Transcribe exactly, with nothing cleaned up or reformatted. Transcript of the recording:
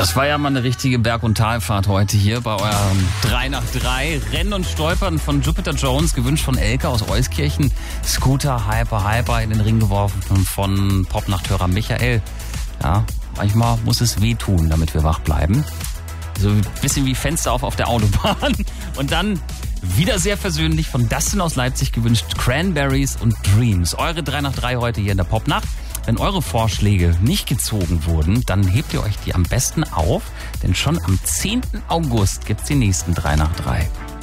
Das war ja mal eine richtige Berg- und Talfahrt heute hier bei eurem drei nach drei. Rennen und Stolpern von Jupiter Jones, gewünscht von Elke aus Euskirchen. Scooter, Hyper, Hyper in den Ring geworfen von Popnachthörer Michael. Ja, manchmal muss es wehtun, damit wir wach bleiben. So ein bisschen wie Fenster auf auf der Autobahn. Und dann wieder sehr versöhnlich von Dustin aus Leipzig gewünscht, Cranberries und Dreams. Eure drei nach drei heute hier in der Popnacht. Wenn eure Vorschläge nicht gezogen wurden, dann hebt ihr euch die am besten auf, denn schon am zehnten August gibt's die nächsten drei nach drei.